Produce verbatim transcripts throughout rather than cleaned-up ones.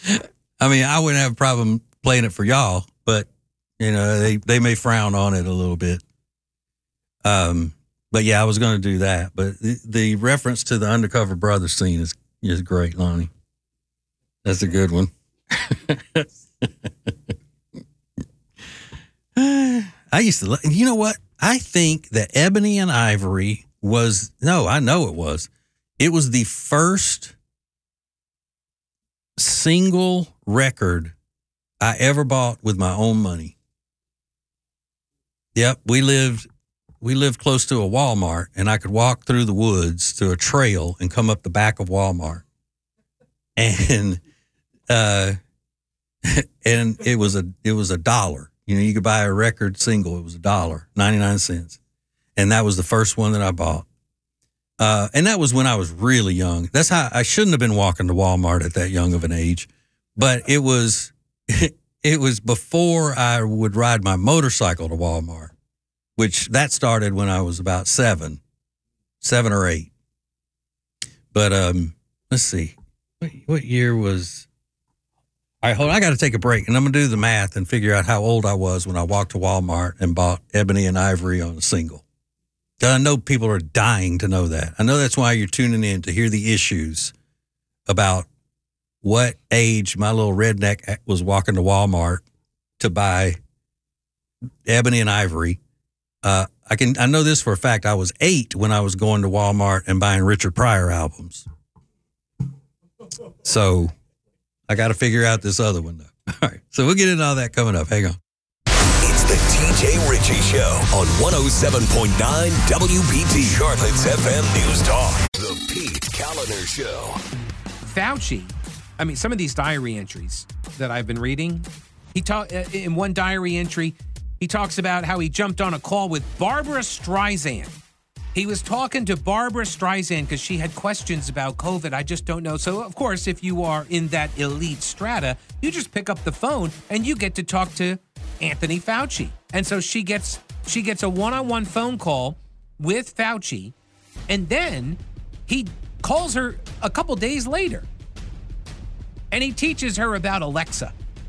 I mean, I wouldn't have a problem playing it for y'all, but, you know, they, they may frown on it a little bit. Um, but, yeah, I was going to do that. But the, the reference to the Undercover Brother scene is, is great, Lonnie. That's a good one. I used to, you know what? I think that Ebony and Ivory was, no, I know it was. It was the first single record I ever bought with my own money. Yep, we lived we lived close to a Walmart, and I could walk through the woods to a trail and come up the back of Walmart. And uh and it was a it was a dollar. You know, you could buy a record single, it was a dollar, ninety-nine cents. And that was the first one that I bought. Uh, and that was when I was really young. That's how I shouldn't have been walking to Walmart at that young of an age, but it was, it was before I would ride my motorcycle to Walmart, which that started when I was about seven, seven or eight. But, um, let's see, what, what year was, all right, hold on, I got to take a break and I'm going to do the math and figure out how old I was when I walked to Walmart and bought Ebony and Ivory on a single. I know people are dying to know that. I know that's why you're tuning in, to hear the issues about what age my little redneck was walking to Walmart to buy Ebony and Ivory. Uh, I can I know this for a fact. I was eight when I was going to Walmart and buying Richard Pryor albums. So I got to figure out this other one, though. All right. So we'll get into all that coming up. Hang on. The T J Ritchie Show on one oh seven point nine W B T, Charlotte's F M News Talk. The Pete Kaliner Show. Fauci, I mean, some of these diary entries that I've been reading, he talk in one diary entry, he talks about how he jumped on a call with Barbara Streisand. He was talking to Barbara Streisand because she had questions about COVID. I just don't know. So, of course, if you are in that elite strata, you just pick up the phone and you get to talk to Anthony Fauci. And so she gets she gets a one-on-one phone call with Fauci, and then he calls her a couple days later, and he teaches her about Alexa.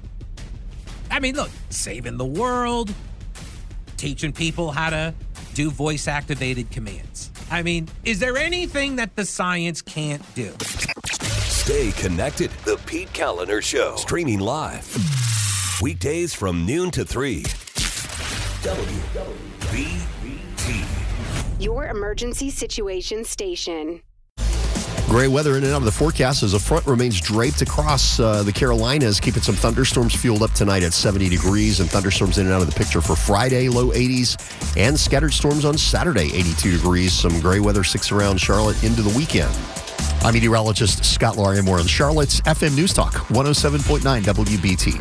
I mean, look, saving the world, teaching people how to do voice-activated commands. I mean, is there anything that the science can't do? Stay connected. The Pete Kaliner Show. Streaming live. Weekdays from noon to three. W B T. Your emergency situation station. Gray weather in and out of the forecast as a front remains draped across uh, the Carolinas, keeping some thunderstorms fueled up tonight at seventy degrees, and thunderstorms in and out of the picture for Friday, low eighties, and scattered storms on Saturday, eighty-two degrees. Some gray weather sticks around Charlotte into the weekend. I'm meteorologist Scott Larimore on Charlotte's F M News Talk, one oh seven point nine W B T.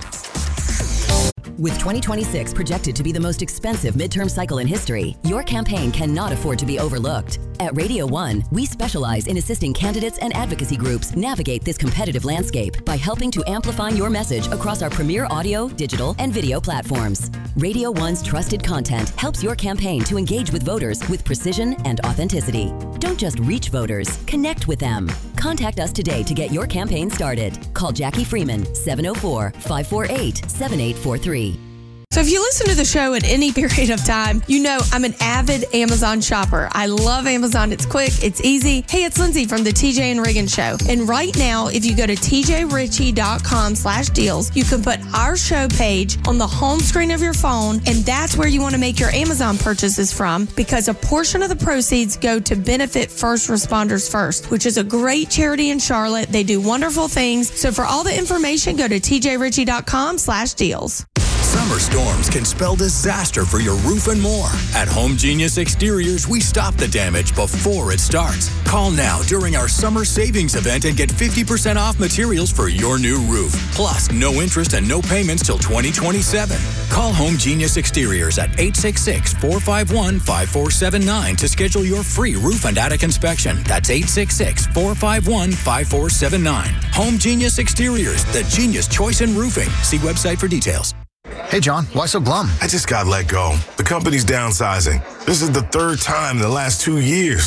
With twenty twenty-six projected to be the most expensive midterm cycle in history, your campaign cannot afford to be overlooked. At Radio One, we specialize in assisting candidates and advocacy groups navigate this competitive landscape by helping to amplify your message across our premier audio, digital, and video platforms. Radio One's trusted content helps your campaign to engage with voters with precision and authenticity. Don't just reach voters, connect with them. Contact us today to get your campaign started. Call Jackie Freeman, seven oh four, five four eight, seven eight four three. So if you listen to the show at any period of time, you know I'm an avid Amazon shopper. I love Amazon. It's quick. It's easy. Hey, it's Lindsay from the T J and Reagan Show. And right now, if you go to T J Ritchie dot com slash deals, you can put our show page on the home screen of your phone, and that's where you want to make your Amazon purchases from, because a portion of the proceeds go to benefit First Responders First, which is a great charity in Charlotte. They do wonderful things. So for all the information, go to T J Ritchie dot com slash deals. Summer storms can spell disaster for your roof and more. At Home Genius Exteriors, we stop the damage before it starts. Call now during our summer savings event and get fifty percent off materials for your new roof. Plus, no interest and no payments till twenty twenty-seven. Call Home Genius Exteriors at eight six six, four five one, five four seven nine to schedule your free roof and attic inspection. That's eight six six, four five one, five four seven nine. Home Genius Exteriors, the genius choice in roofing. See website for details. Hey, John, why so glum? I just got let go. The company's downsizing. This is the third time in the last two years.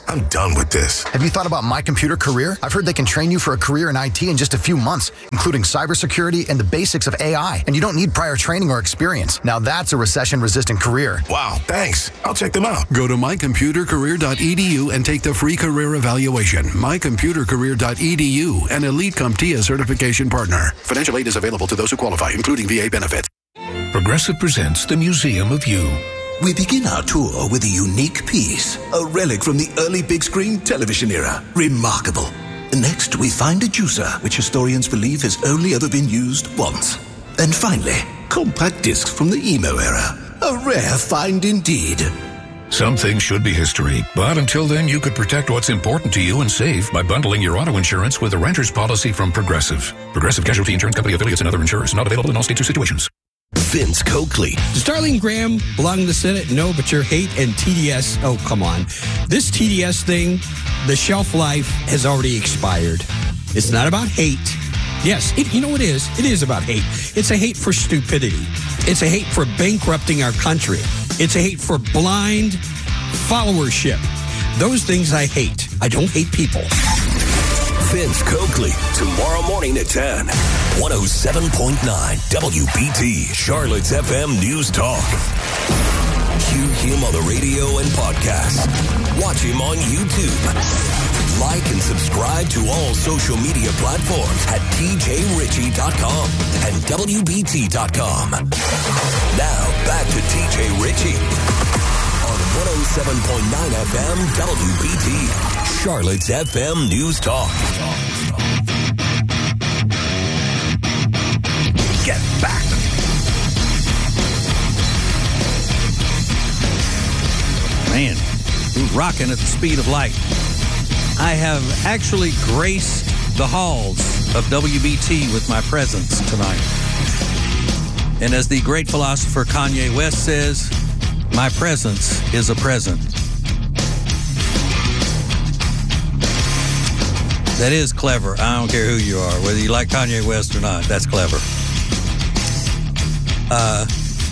I'm done with this. Have you thought about My Computer Career? I've heard they can train you for a career in I T in just a few months, including cybersecurity and the basics of A I. And you don't need prior training or experience. Now that's a recession-resistant career. Wow, thanks. I'll check them out. Go to my computer career dot e d u and take the free career evaluation. my computer career dot e d u, an Elite CompTIA certification partner. Financial aid is available to those who qualify, including V A benefits. Progressive presents the Museum of You. We begin our tour with a unique piece, a relic from the early big screen television era. Remarkable. Next, we find a juicer, which historians believe has only ever been used once. And finally, compact discs from the emo era. A rare find indeed. Some things should be history, but until then, you could protect what's important to you and save by bundling your auto insurance with a renter's policy from Progressive. Progressive Casualty Insurance Company affiliates and other insurers. Not available in all states or situations. Vince Coakley. Does Darlene Graham belong in the Senate? No, but your hate and T D S, oh, come on. This T D S thing, the shelf life has already expired. It's not about hate. Yes, it, you know what it is? It is about hate. It's a hate for stupidity. It's a hate for bankrupting our country. It's a hate for blind followership. Those things I hate. I don't hate people. Vince Coakley, tomorrow morning at ten. one oh seven point nine W B T, Charlotte's F M News Talk. Hear him on the radio and podcast. Watch him on YouTube. Like and subscribe to all social media platforms at t j ritchie dot com and w b t dot com. Now, back to T J Ritchie on one oh seven point nine F M W B T, Charlotte's F M News Talk. Get back. Man, we're rocking at the speed of light. I have actually graced the halls of W B T with my presence tonight. And as the great philosopher Kanye West says, my presence is a present. That is clever. I don't care who you are, whether you like Kanye West or not. That's clever. Uh,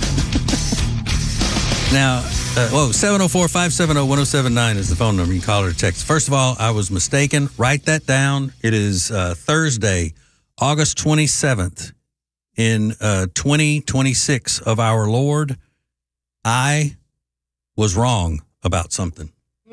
now, uh, whoa, seven oh four, five seven oh, one oh seven nine is the phone number. You can call or text. First of all, I was mistaken. Write that down. It is uh, Thursday, August twenty-seventh in uh, twenty twenty-six of our Lord. I was wrong about something.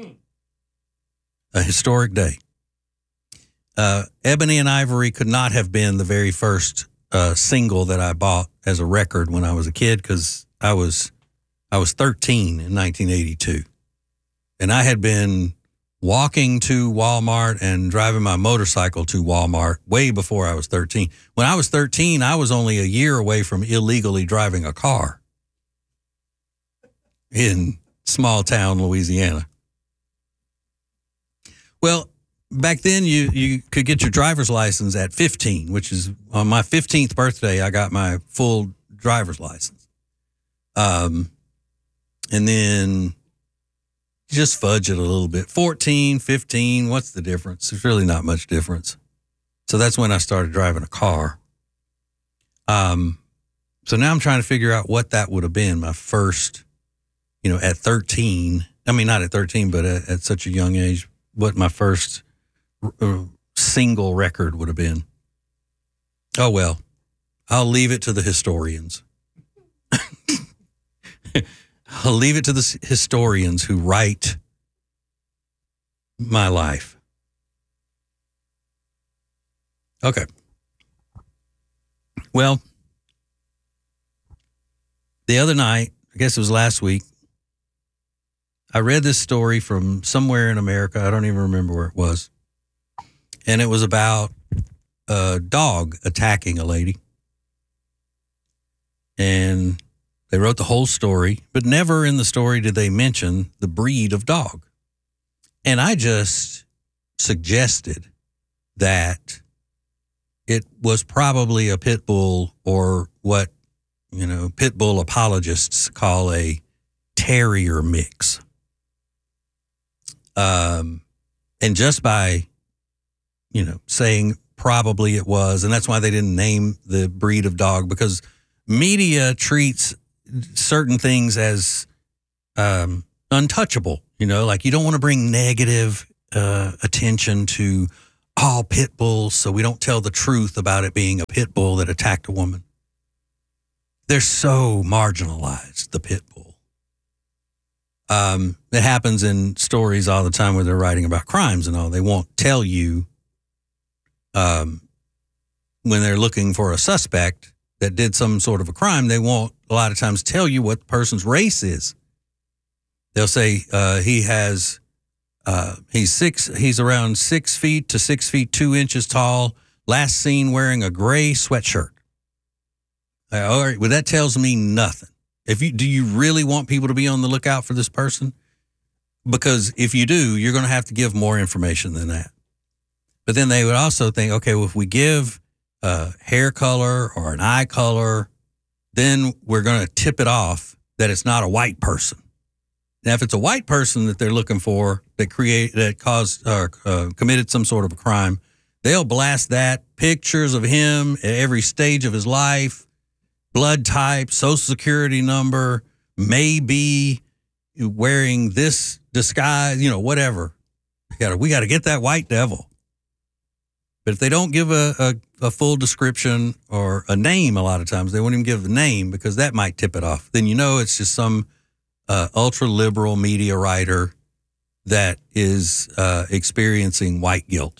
A historic day. Uh, Ebony and Ivory could not have been the very first uh, single that I bought as a record when I was a kid, because I was I was thirteen in nineteen eighty-two, and I had been walking to Walmart and driving my motorcycle to Walmart way before I was thirteen. When I was thirteen, I was only a year away from illegally driving a car in small town Louisiana. Well, back then you you could get your driver's license at fifteen, which is on my fifteenth birthday. I got my full driver's license. Um, and then just fudge it a little bit. fourteen, fifteen, what's the difference? There's really not much difference. So that's when I started driving a car. Um, so now I'm trying to figure out what that would have been, my first, you know, at thirteen. I mean, not at thirteen, but at, at such a young age, what my first uh, single record would have been. Oh, well, I'll leave it to the historians. I'll leave it to the historians who write my life. Okay. Well, the other night, I guess it was last week, I read this story from somewhere in America. I don't even remember where it was. And it was about a dog attacking a lady. And they wrote the whole story, but never in the story did they mention the breed of dog. And I just suggested that it was probably a pit bull, or what, you know, pit bull apologists call a terrier mix. Um, and just by, you know, saying probably it was, and that's why they didn't name the breed of dog, because media treats certain things as um, untouchable. You know, like you don't want to bring negative uh, attention to all pit bulls, so we don't tell the truth about it being a pit bull that attacked a woman. They're so marginalized, the pit bull. Um, it happens in stories all the time where they're writing about crimes and all. They won't tell you um, when they're looking for a suspect that did some sort of a crime, they won't a lot of times tell you what the person's race is. They'll say uh, he has, uh, he's six, he's around six feet to six feet two inches tall. Last seen wearing a gray sweatshirt. Uh, all right, well that tells me nothing. If you do, you really want people to be on the lookout for this person? Because if you do, you're going to have to give more information than that. But then they would also think, okay, well, if we give uh, hair color or an eye color, then we're going to tip it off that it's not a white person. Now, if it's a white person that they're looking for that create that caused or uh, committed some sort of a crime, they'll blast that, pictures of him at every stage of his life, blood type, social security number, maybe wearing this disguise, you know, whatever. We got to we got to get that white devil. But if they don't give a, a, a full description or a name, a lot of times they won't even give the name because that might tip it off. Then you know it's just some uh, ultra liberal media writer that is uh, experiencing white guilt.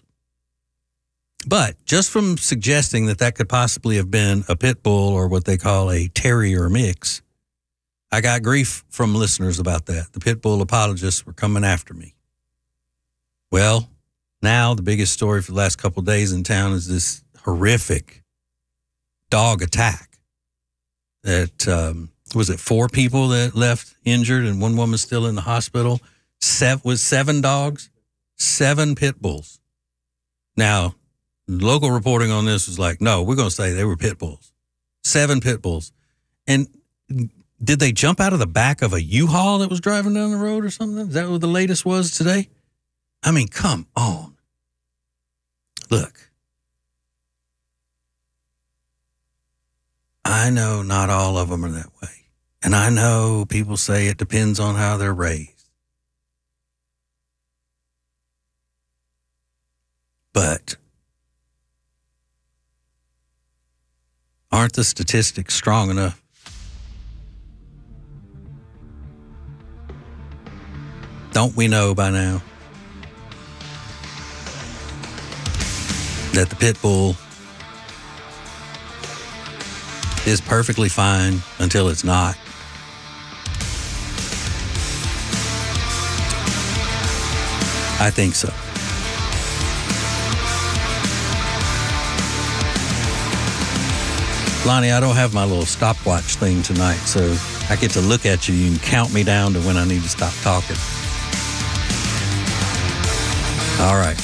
But just from suggesting that that could possibly have been a pit bull or what they call a terrier mix, I got grief from listeners about that. The pit bull apologists were coming after me. Well, now the biggest story for the last couple of days in town is this horrific dog attack. That um, was it four people that left injured and one woman still in the hospital. Seven, was seven dogs, seven pit bulls. Now, local reporting on this was like, no, we're going to say they were pit bulls. Seven pit bulls. And did they jump out of the back of a U-Haul that was driving down the road or something? Is that what the latest was today? I mean, come on. Look, I know not all of them are that way. And I know people say it depends on how they're raised. But aren't the statistics strong enough? Don't we know by now that the pit bull is perfectly fine until it's not? I think so. Lonnie, I don't have my little stopwatch thing tonight, so I get to look at you and count me down to when I need to stop talking. All right.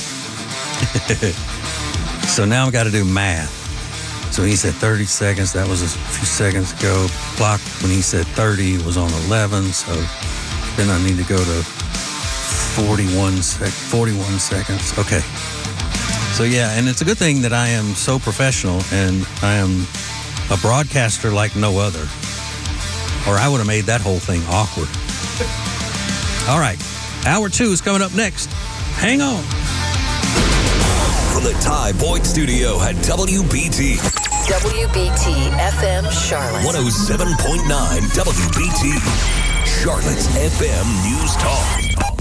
So now I've got to do math. So he said thirty seconds. That was a few seconds ago. Clock, when he said thirty, was on eleven. So then I need to go to forty-one, sec- forty-one seconds. Okay. So yeah, and it's a good thing that I am so professional and I am a broadcaster like no other, or I would have made that whole thing awkward. All right. Hour two is coming up next. Hang on. From the Ty Boyd Studio at W B T. W B T F M Charlotte. one oh seven point nine W B T. Charlotte's F M News Talk.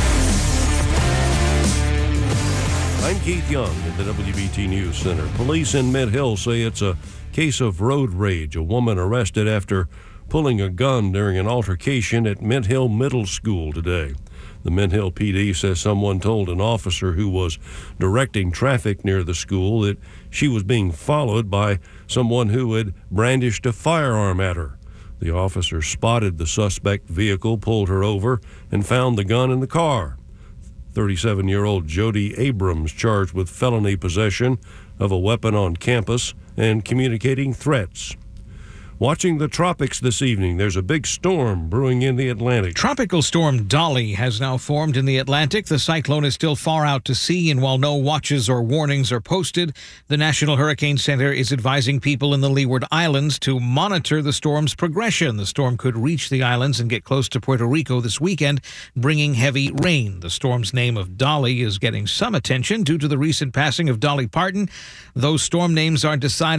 I'm Keith Young at the W B T News Center. Police in Mint Hill say it's a case of road rage. A woman arrested after pulling a gun during an altercation at Mint Hill Middle School today. The Mint Hill P D says someone told an officer who was directing traffic near the school that she was being followed by someone who had brandished a firearm at her. The officer spotted the suspect vehicle, pulled her over, and found the gun in the car. thirty-seven-year-old Jody Abrams charged with felony possession of a weapon on campus and communicating threats. Watching the tropics this evening, there's a big storm brewing in the Atlantic. Tropical storm Dolly has now formed in the Atlantic. The cyclone is still far out to sea, and while no watches or warnings are posted, the National Hurricane Center is advising people in the Leeward Islands to monitor the storm's progression. The storm could reach the islands and get close to Puerto Rico this weekend, bringing heavy rain. The storm's name of Dolly is getting some attention due to the recent passing of Dolly Parton. Those storm names are decided